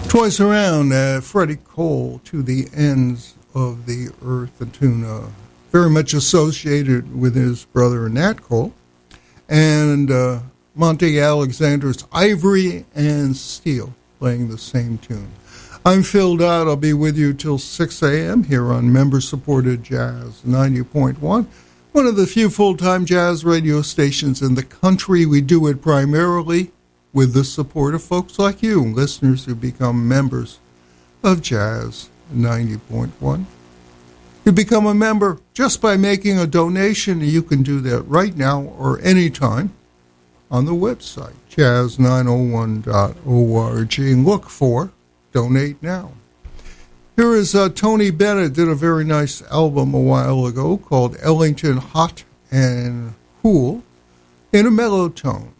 Twice Around, Freddie Cole, To the Ends of the Earth, a tune very much associated with his brother Nat Cole, and Monty Alexander's Ivory and Steel playing the same tune. I'm Phil Dodd. I'll be with you till 6 a.m. here on member-supported Jazz 90.1, one of the few full-time jazz radio stations in the country. We do it primarily with the support of folks like you, listeners who become members of Jazz 90.1. You become a member just by making a donation. You can do that right now or anytime on the website, jazz901.org, and look for Donate Now. Here is Tony Bennett, did a very nice album a while ago called Ellington Hot and Cool in a mellow tone.